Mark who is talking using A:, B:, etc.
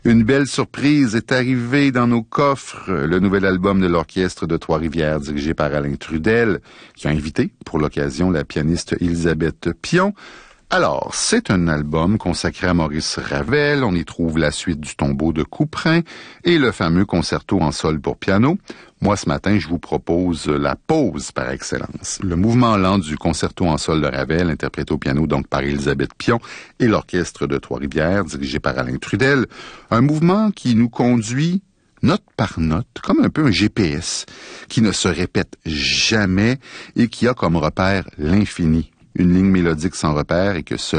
A: Une belle surprise est arrivée dans nos coffres, le nouvel album de l'Orchestre de Trois-Rivières dirigé par Alain Trudel, qui a invité pour l'occasion la pianiste Elisabeth Pion. Alors, c'est un album consacré à Maurice Ravel. On y trouve la suite du Tombeau de Couperin et le fameux concerto en sol pour piano. Moi, ce matin, je vous propose la pause par excellence. Le mouvement lent du concerto en sol de Ravel, interprété au piano donc par Elisabeth Pion et l'Orchestre de Trois-Rivières, dirigé par Alain Trudel. Un mouvement qui nous conduit note par note, comme un peu un GPS, qui ne se répète jamais et qui a comme repère l'infini. Une ligne mélodique sans repère et que seul